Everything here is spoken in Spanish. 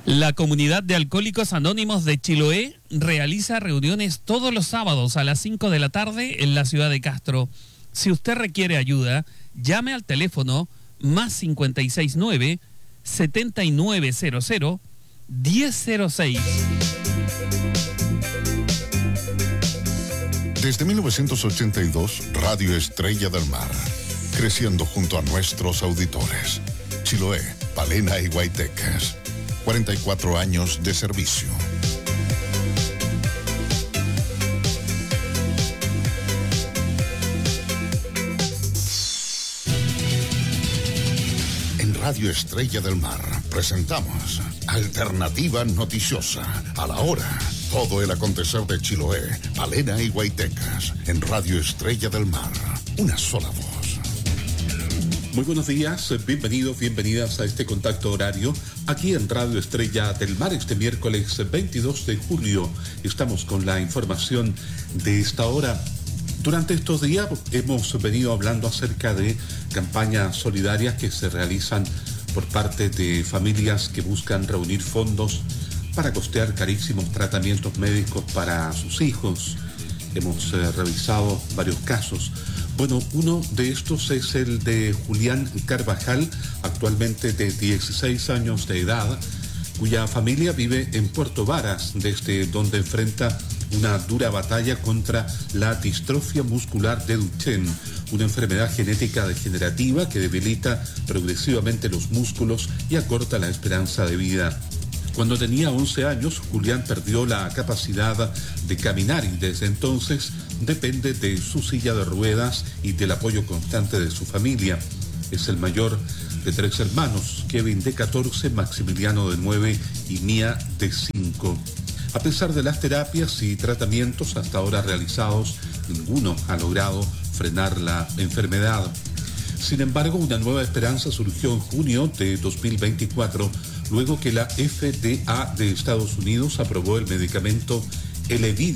La comunidad de Alcohólicos Anónimos de Chiloé realiza reuniones todos los sábados a las 5 de la tarde en la ciudad de Castro. Si usted requiere ayuda, llame al teléfono +569 7900 1006. Desde 1982, Radio Estrella del Mar, creciendo junto a nuestros auditores. Chiloé, Palena y Guaytecas. 44 años de servicio. En Radio Estrella del Mar presentamos Alternativa Noticiosa. A la hora, todo el acontecer de Chiloé, Palena y Guaytecas. En Radio Estrella del Mar, una sola voz. Muy buenos días, bienvenidos, bienvenidas a este contacto horario aquí en Radio Estrella del Mar. Este miércoles 22 de julio estamos con la información de esta hora. Durante estos días hemos venido hablando acerca de campañas solidarias que se realizan por parte de familias que buscan reunir fondos para costear carísimos tratamientos médicos para sus hijos. Hemos revisado varios casos. Bueno, uno de estos es el de Julián Carvajal, actualmente de 16 años de edad, cuya familia vive en Puerto Varas, desde donde enfrenta una dura batalla contra la distrofia muscular de Duchenne, una enfermedad genética degenerativa que debilita progresivamente los músculos y acorta la esperanza de vida. Cuando tenía 11 años, Julián perdió la capacidad de caminar y desde entonces depende de su silla de ruedas y del apoyo constante de su familia. Es el mayor de 3 hermanos, Kevin de 14, Maximiliano de 9 y Mía de 5. A pesar de las terapias y tratamientos hasta ahora realizados, ninguno ha logrado frenar la enfermedad. Sin embargo, una nueva esperanza surgió en junio de 2024, luego que la FDA de Estados Unidos aprobó el medicamento Elevidys